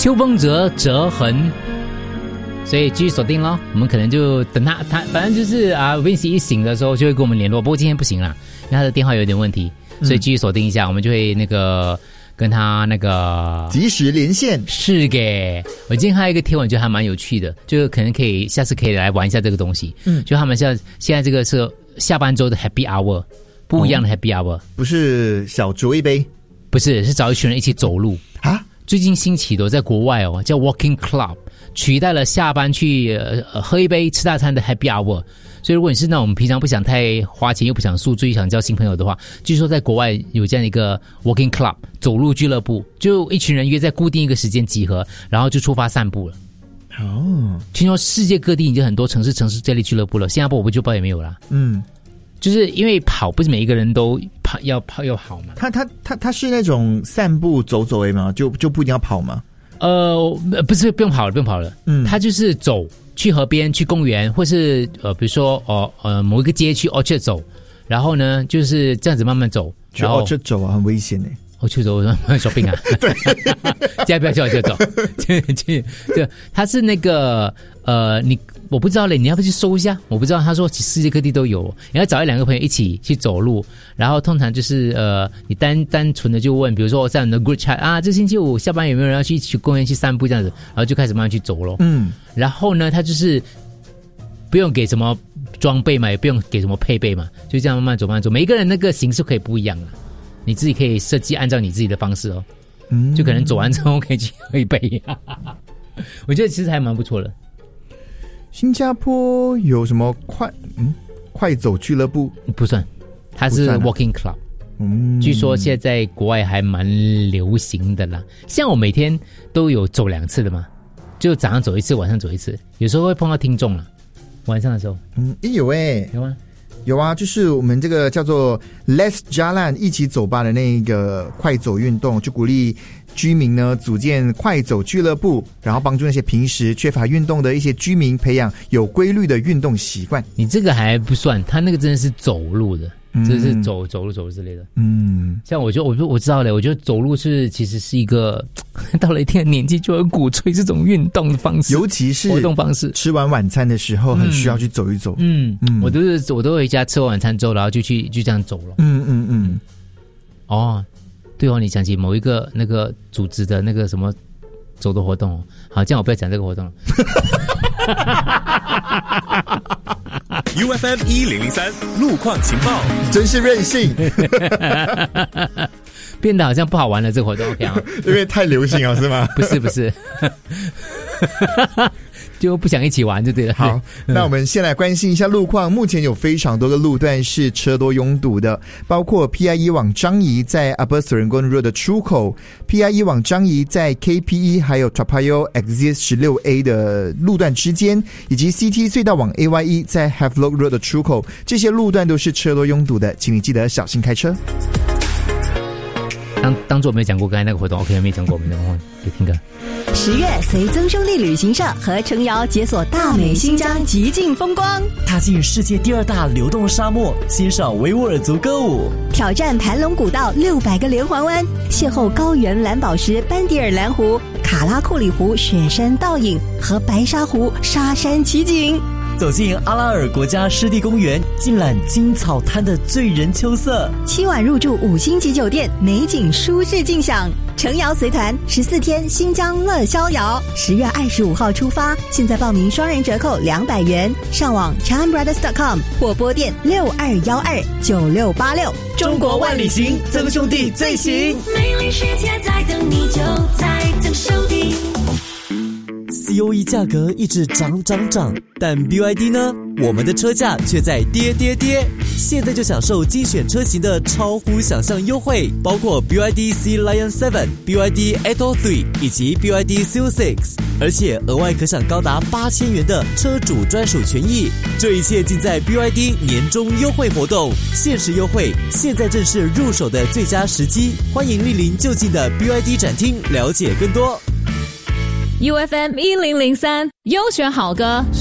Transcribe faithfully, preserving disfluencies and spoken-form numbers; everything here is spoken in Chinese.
秋风折折痕。所以继续锁定咯，我们可能就等他他反正就是啊 Vincy 一醒的时候就会跟我们联络，不过今天不行啦，因为他的电话有点问题，所以继续锁定一下，嗯、我们就会那个跟他那个及时连线。 是给我今天还有一个贴文，觉得还蛮有趣的，就可能可以下次可以来玩一下这个东西。嗯，就他们现在现在这个是下班周的 Happy Hour， 不一样的 Happy Hour，、哦、 不是小酌一杯， 不是，是找一群人一起走路啊。 最近兴起的在国外哦，叫 Walking Club， 取代了下班去、呃、喝一杯吃大餐的 Happy Hour。所以如果你是那种平常不想太花钱又不想宿醉想交新朋友的话，据说在国外有这样一个 Walking Club 走路俱乐部，就一群人约在固定一个时间集合，然后就出发散步了。哦，听说世界各地已经很多城市城市这类俱乐部了，新加坡我不就报也没有啦。嗯，就是因为跑不是每一个人都跑要跑要跑嘛。 他他他他是那种散步走走而已吗？就就不一定要跑吗？ 呃，不是，不用跑了，不用跑了。嗯，他就是走去河边、去公园，或是呃，比如说哦呃某一个街区 Orchard 走，然后呢就是这样子慢慢走。 去 Orchard 走啊，很危险呢。 我去走，我小病啊！对，现在不要叫我就走。就就就他是那个呃，你我不知道嘞，你要不要去搜一下？我不知道，他说世界各地都有，你要找一两个朋友一起去走路，然后通常就是呃，你单单纯的就问，比如说我在我们的 group chat 啊，这星期五下班有没有人要去去公园去散步这样子，然后就开始慢慢去走咯。嗯，然后呢，他就是不用给什么装备嘛，也不用给什么配备嘛，就这样慢慢走，慢慢走。每一个人那个形式可以不一样啊。你自己可以设计按照你自己的方式哦，嗯，就可能走完之后可以去喝一杯，我觉得其实还蛮不错的。 新加坡有什么快嗯快走俱乐部？ 不算，它是 Walking Club，嗯，据说现在在国外还蛮流行的啦。像我每天都有走两次的嘛，就早上走一次，晚上走一次，有时候会碰到听众了，晚上的时候， 嗯，有诶， 有吗？ 有啊，就是我们这个叫做 Let's Jalan 一起走吧的那个快走运动，就鼓励居民呢组建快走俱乐部，然后帮助那些平时缺乏运动的一些居民培养有规律的运动习惯。 你这个还不算，他那个真的是走路的，这是走走路走路之类的。嗯，像我就我就我知道了，我觉得走路是其实是一个到了一定的年纪就会鼓吹这种运动的方式， 尤其是活动方式。 吃完晚餐的时候很需要去走一走。 嗯嗯，我都是我都回家吃完晚餐之后，然后就去就这样走了。嗯嗯嗯。哦，对哦，你讲起某一个那个组织的那个什么走的活动哦，好，这样我不要讲这个活动了。 U F M 一零零三路况情报， 真是任性， 变得好像不好玩了。这个活动 OK 啊， 因为太流行了是吗？ 不是不是，就不想一起玩就对了。 好，那我们先来关心一下路况。目前有非常多个路段是车多拥堵的，包括 P I E 往樟宜在 Upper Serangoon Road 的出口， P I E 往樟宜在 K P E 还有 Toa Payoh Exit 十六 A 的路段之间，以及 C T 隧道往 A Y E 在 Havelock Road 的出口，这些路段都是车多拥堵的，请你记得小心开车。 当当作没有讲过刚才那个活动 OK， 没讲过，没讲过，给听歌。 十月随曾兄弟旅行社和程瑶解锁大美新疆极尽风光， 踏进世界第二大流动沙漠，欣赏维吾尔族歌舞， 挑战盘龙古道六百个连环弯，邂逅高原蓝宝石班迪尔蓝湖、卡拉库里湖雪山倒影和白沙湖沙山奇景， 走进阿拉尔国家湿地公园，尽览金草滩的醉人秋色。 七晚入住五星级酒店，美景舒适尽享。程瑶随团十四天新疆乐逍遥，十月二十五号出发，现在报名双人折扣两百元，上网 charm brothers dot com 或拨电六二一二九六八六。 中国万里行，曾兄弟最行。 美丽世界在等你，就在曾兄弟。 C O E 价格一直涨涨涨，但 B Y D 呢？我们的车价却在跌跌跌。现在就享受精选车型的超乎想象优惠，包括 B Y D C Lion 七、B Y D Atto 三以及 B Y D C O 六，而且额外可享高达八千元的车主专属权益。这一切尽在 B Y D 年终优惠活动，限时优惠，现在正是入手的最佳时机。欢迎莅临就近的 B Y D 展厅了解更多。 U F M 一零零三优选好歌。